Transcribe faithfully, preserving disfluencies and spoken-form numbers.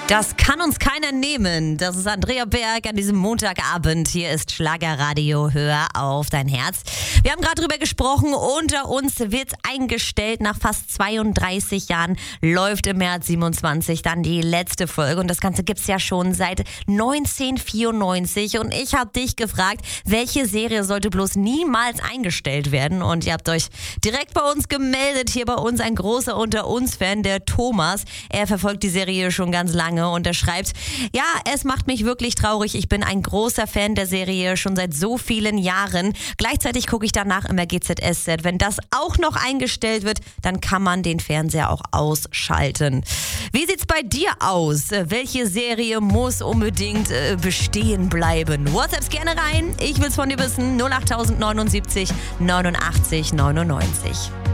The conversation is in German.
Das kann uns keiner nehmen. Das ist Andrea Berg an diesem Montagabend. Hier ist Schlagerradio. Hör auf dein Herz. Wir haben gerade drüber gesprochen. Unter uns wird eingestellt. Nach fast zweiunddreißig Jahren läuft im März siebenundzwanzig dann die letzte Folge. Und das Ganze gibt's ja schon seit neunzehnhundertvierundneunzig. Und ich habe dich gefragt, welche Serie sollte bloß niemals eingestellt werden? Und ihr habt euch direkt bei uns gemeldet. Hier bei uns ein großer Unter-uns-Fan, der Thomas. Er verfolgt die Serie schon ganz lange. Und er schreibt, ja, es macht mich wirklich traurig. Ich bin ein großer Fan der Serie, schon seit so vielen Jahren. Gleichzeitig gucke ich danach immer G Z S Z. Wenn das auch noch eingestellt wird, dann kann man den Fernseher auch ausschalten. Wie sieht's bei dir aus? Welche Serie muss unbedingt äh, bestehen bleiben? WhatsApps gerne rein. Ich will's von dir wissen. null acht neunundsiebzig neunundachtzig neunundneunzig.